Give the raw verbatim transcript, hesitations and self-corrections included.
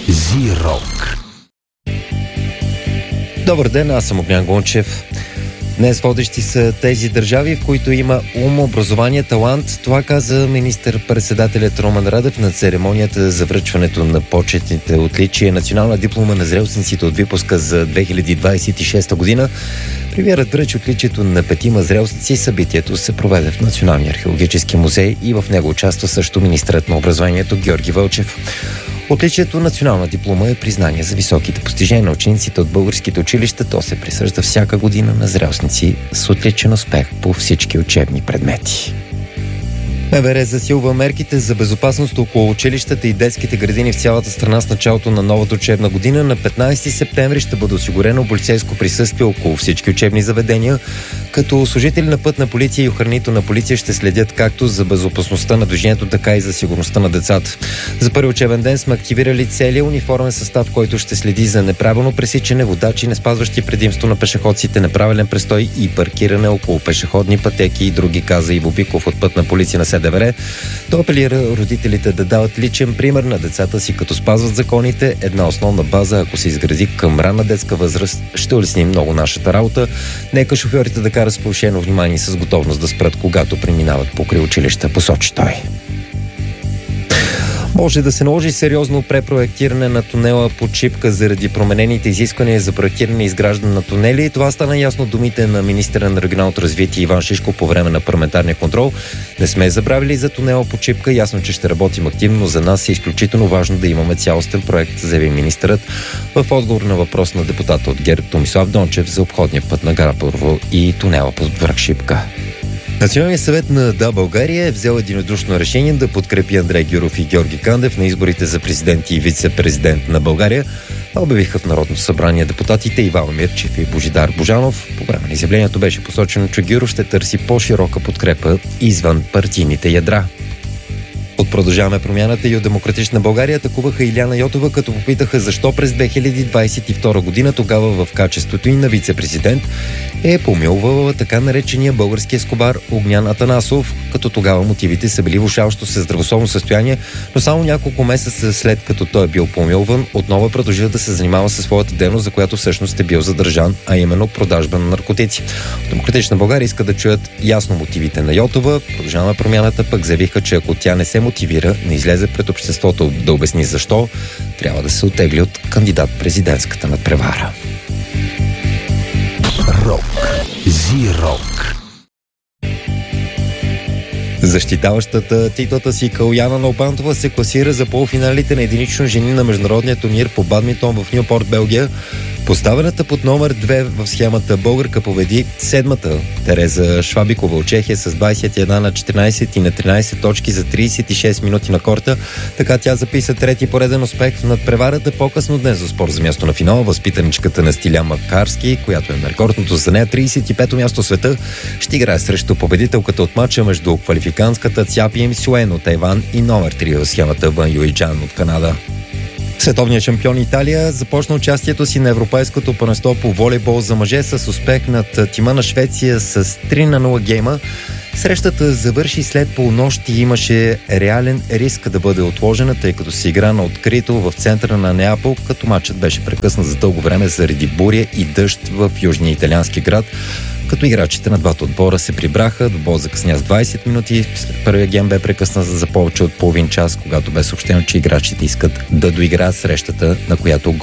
Зирок. Добър ден, аз съм Огнян Гончев. Днес водещи са тези държави, в които има ум, образование, талант. Това каза министър-председателят Румен Радев на церемонията за връчването на почетните отличия национална диплома на зрелостниците от випуска за две хиляди двадесет и шеста година. Премиерът връчи отличието на петима зрелостници. Събитието се проведе в Националния археологически музей и в него участва също министърът на образованието Георги Вълчев. Отличието национална диплома е признание за високите постижения на учениците от българските училища. То се присъжда всяка година на зрелостници с отличен успех по всички учебни предмети. МВР засилва мерките за безопасност около училищата и детските градини в цялата страна с началото на новата учебна година. На петнадесети септември ще бъде осигурено полицейско присъствие около всички учебни заведения, като служители на пътна полиция и охранителна полиция ще следят както за безопасността на движението, така и за сигурността на децата. За първи учебен ден сме активирали целия униформен състав, който ще следи за неправилно пресичане, водачи, не спазващи предимство на пешеходците, неправилен престой и паркиране около пешеходни пътеки и други, каза Иво Биков от пътна полиция на СДВР. Той апелира родителите да дават личен пример на децата си, като спазват законите. Една основна база, ако се изгради към ранна детска възраст, ще улесни много нашата работа. Нека шофьорите да карат с повишено внимание и с готовност да спрат, когато преминават покрай училища, посочи той. Може да се наложи сериозно препроектиране на тунела под Шипка заради променените изисквания за проектиране и изграждане на тунели. Това стана ясно от думите на министъра на регионалното развитие Иван Шишков по време на парламентарния контрол. Не сме забравили за тунела под Шипка. Ясно, че ще работим активно, но за нас е изключително важно да имаме цялостен проект, заяви министърът в отговор на въпрос на депутата от ГЕРБ Томислав Дончев за обходния път на гара Първо и тунела под връх Шипка. Националният съвет на Да, България е взел единодушно решение да подкрепи Андрей Гюров и Георги Кандев на изборите за президент и вице-президент на България. Обявиха в Народното събрание депутатите Ивайло Мирчев и Божидар Божанов. По време на изявлението беше посочено, че Гюров ще търси по-широка подкрепа извън партийните ядра. От Продължаваме промяната и от Демократична България атакуваха Илияна Йотова, като попитаха защо през две хиляди двадесет и втора година, тогава в качеството и на вице-президент, е помилвала така наречения български ескобар Огнян Атанасов, като тогава мотивите са били влошаващо се здравословно състояние, но само няколко месеца след като той е бил помилван, отново продължил да се занимава със своята дейност, за която всъщност е бил задържан, а именно продажба на наркотици. От Демократична България иска да чуят ясно мотивите на Йотова. Продължаваме промяната пък заявиха, че ако тя не се мотивира, не излезе пред обществото да обясни защо, трябва да се оттегли от кандидат-президентската надпревара. Рок. Зирок. Защитаващата титлата си Калояна Налбантова се класира за полуфиналите на единично жени на международния турнир по бадминтон в Нюпорт, Белгия. Поставената под номер две в схемата българка победи седмата Тереза Швабикова от Чехия с двадесет и една на четиринадесет и на тринадесет точки за тридесет и шест минути на корта. Така тя записа трети пореден успех в надпреварата. По-късно днес за спор за място на финала възпитаничката на Стилян Макарски, която е на рекордното за нея тридесет и пето място в света, ще играе срещу победителката от матча между квалификанската Цяпием Сюен от Тайван и номер три в схемата Вън Юйджан от Канада. Световният шампион Италия започна участието си на Европейското първенство по волейбол за мъже с успех над тима на Швеция с три на нула гейма. Срещата завърши след полунощ и имаше реален риск да бъде отложена, тъй като се игра на открито в центъра на Неапол, като матчът беше прекъснат за дълго време заради буря и дъжд в южния италиански град. Като играчите на двата отбора се прибраха, двубой закъсня с двадесет минути. След първия гейм бе прекъснат за повече от половин час, когато бе съобщено, че играчите искат да доиграят срещата, на която